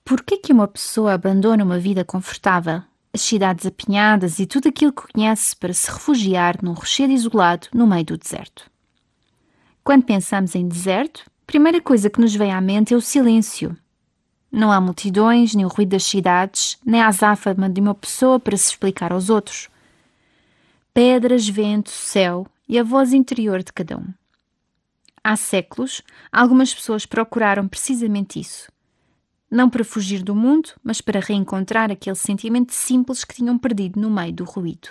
Por que uma pessoa abandona uma vida confortável, as cidades apinhadas e tudo aquilo que conhece para se refugiar num rochedo isolado no meio do deserto? Quando pensamos em deserto, a primeira coisa que nos vem à mente é o silêncio. Não há multidões, nem o ruído das cidades, nem a azáfama de uma pessoa para se explicar aos outros. Pedras, vento, céu e a voz interior de cada um. Há séculos, algumas pessoas procuraram precisamente isso. Não para fugir do mundo, mas para reencontrar aquele sentimento simples que tinham perdido no meio do ruído.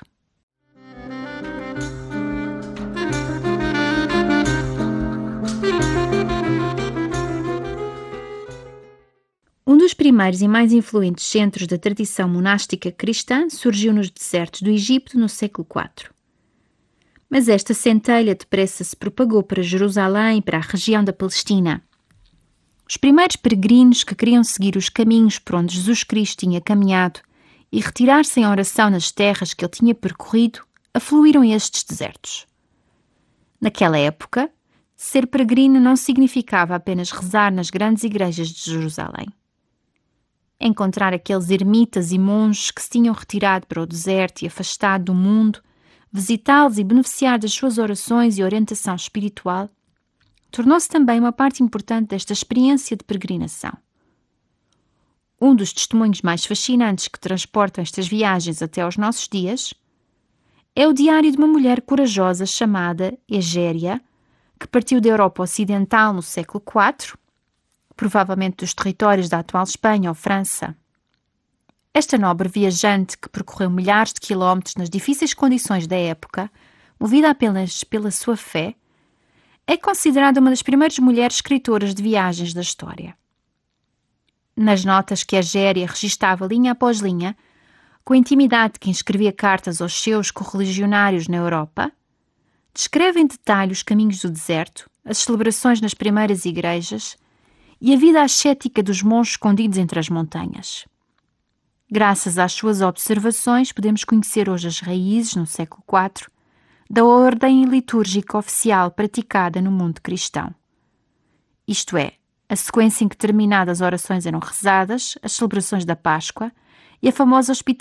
Um dos primeiros e mais influentes centros da tradição monástica cristã surgiu nos desertos do Egito no século IV. Mas esta centelha depressa se propagou para Jerusalém e para a região da Palestina. Os primeiros peregrinos que queriam seguir os caminhos por onde Jesus Cristo tinha caminhado e retirar-se em oração nas terras que ele tinha percorrido, afluíram a estes desertos. Naquela época, ser peregrino não significava apenas rezar nas grandes igrejas de Jerusalém. Encontrar aqueles ermitas e monges que se tinham retirado para o deserto e afastado do mundo, visitá-los e beneficiar das suas orações e orientação espiritual, tornou-se também uma parte importante desta experiência de peregrinação. Um dos testemunhos mais fascinantes que transportam estas viagens até aos nossos dias é o diário de uma mulher corajosa chamada Egéria, que partiu da Europa Ocidental no século IV, provavelmente dos territórios da atual Espanha ou França. Esta nobre viajante, que percorreu milhares de quilómetros nas difíceis condições da época, movida apenas pela sua fé, é considerada uma das primeiras mulheres escritoras de viagens da história. Nas notas que a Egéria registava linha após linha, com a intimidade de quem escrevia cartas aos seus correligionários na Europa, descreve em detalhe os caminhos do deserto, as celebrações nas primeiras igrejas e a vida ascética dos monges escondidos entre as montanhas. Graças às suas observações, podemos conhecer hoje as raízes, no século IV, da ordem litúrgica oficial praticada no mundo cristão. Isto é, a sequência em que determinadas orações eram rezadas, as celebrações da Páscoa e a famosa